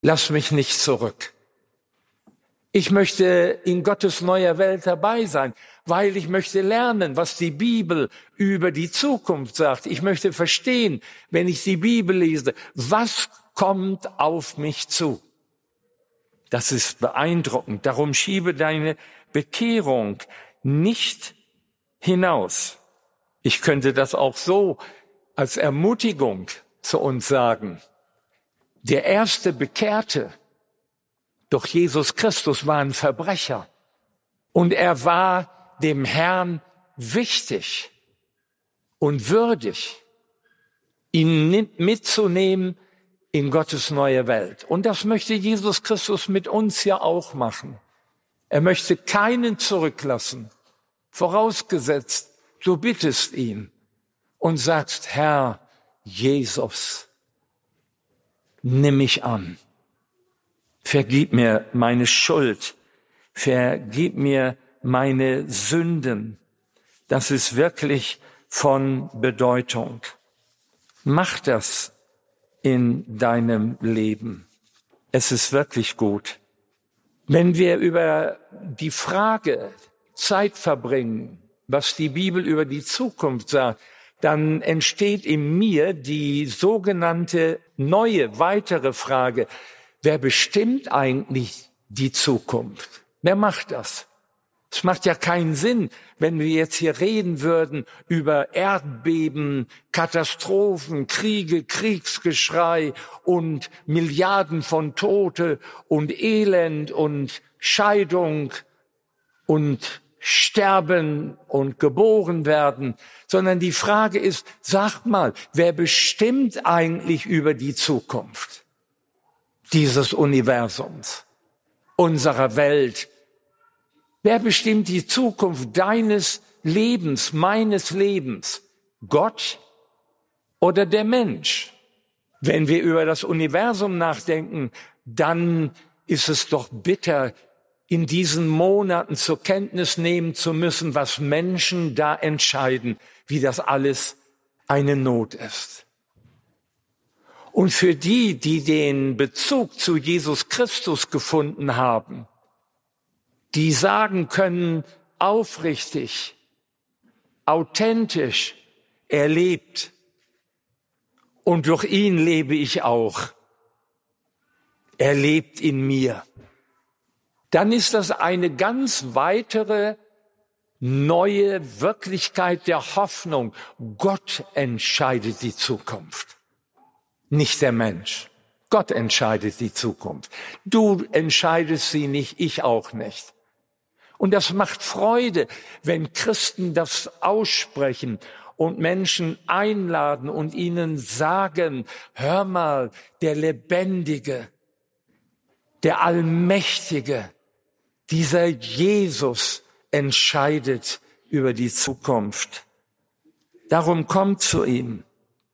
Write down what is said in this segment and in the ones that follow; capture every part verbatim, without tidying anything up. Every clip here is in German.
Lass mich nicht zurück. Ich möchte in Gottes neuer Welt dabei sein, weil ich möchte lernen, was die Bibel über die Zukunft sagt. Ich möchte verstehen, wenn ich die Bibel lese, was kommt auf mich zu. Das ist beeindruckend. Darum schiebe deine Bekehrung nicht hinaus. Ich könnte das auch so als Ermutigung zu uns sagen. Der erste Bekehrte durch Jesus Christus war ein Verbrecher. Und er war dem Herrn wichtig und würdig, ihn mitzunehmen in Gottes neue Welt. Und das möchte Jesus Christus mit uns ja auch machen. Er möchte keinen zurücklassen, vorausgesetzt, du bittest ihn und sagst, Herr Jesus, nimm mich an. Vergib mir meine Schuld. Vergib mir meine Sünden. Das ist wirklich von Bedeutung. Mach das in deinem Leben. Es ist wirklich gut. Wenn wir über die Frage Zeit verbringen, was die Bibel über die Zukunft sagt, dann entsteht in mir die sogenannte neue, weitere Frage, wer bestimmt eigentlich die Zukunft? Wer macht das? Es macht ja keinen Sinn, wenn wir jetzt hier reden würden über Erdbeben, Katastrophen, Kriege, Kriegsgeschrei und Milliarden von Tote und Elend und Scheidung und Sterben und geboren werden, sondern die Frage ist, sag mal, wer bestimmt eigentlich über die Zukunft dieses Universums, unserer Welt? Wer bestimmt die Zukunft deines Lebens, meines Lebens? Gott oder der Mensch? Wenn wir über das Universum nachdenken, dann ist es doch bitter, in diesen Monaten zur Kenntnis nehmen zu müssen, was Menschen da entscheiden, wie das alles eine Not ist. Und für die, die den Bezug zu Jesus Christus gefunden haben, die sagen können, aufrichtig, authentisch, er lebt und durch ihn lebe ich auch. Er lebt in mir. Dann ist das eine ganz weitere neue Wirklichkeit der Hoffnung. Gott entscheidet die Zukunft, nicht der Mensch. Gott entscheidet die Zukunft. Du entscheidest sie nicht, ich auch nicht. Und das macht Freude, wenn Christen das aussprechen und Menschen einladen und ihnen sagen, hör mal, der Lebendige, der Allmächtige, dieser Jesus entscheidet über die Zukunft. Darum kommt zu ihm.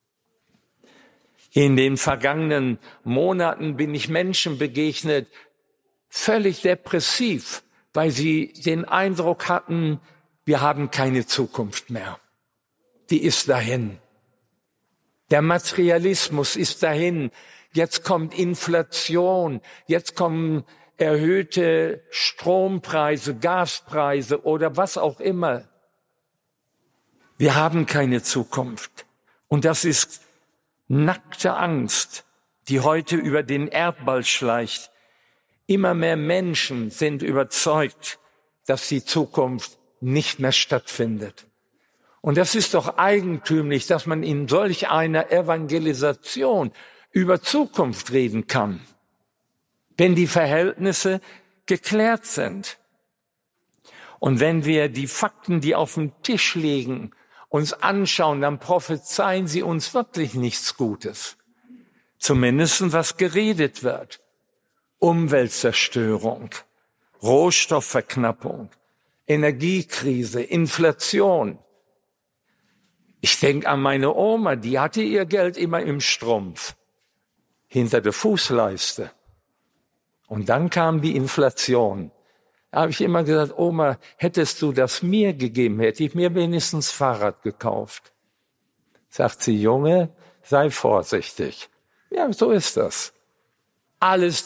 In den vergangenen Monaten bin ich Menschen begegnet, völlig depressiv, weil sie den Eindruck hatten, wir haben keine Zukunft mehr. Die ist dahin. Der Materialismus ist dahin. Jetzt kommt Inflation, jetzt kommen erhöhte Strompreise, Gaspreise oder was auch immer. Wir haben keine Zukunft. Und das ist nackte Angst, die heute über den Erdball schleicht. Immer mehr Menschen sind überzeugt, dass die Zukunft nicht mehr stattfindet. Und das ist doch eigentümlich, dass man in solch einer Evangelisation über Zukunft reden kann, wenn die Verhältnisse geklärt sind. Und wenn wir die Fakten, die auf dem Tisch liegen, uns anschauen, dann prophezeien sie uns wirklich nichts Gutes. Zumindest was geredet wird. Umweltzerstörung, Rohstoffverknappung, Energiekrise, Inflation. Ich denke an meine Oma, die hatte ihr Geld immer im Strumpf, hinter der Fußleiste. Und dann kam die Inflation. Da habe ich immer gesagt, Oma, hättest du das mir gegeben, hätte ich mir wenigstens Fahrrad gekauft. Sagt sie, Junge, sei vorsichtig. Ja, so ist das. alles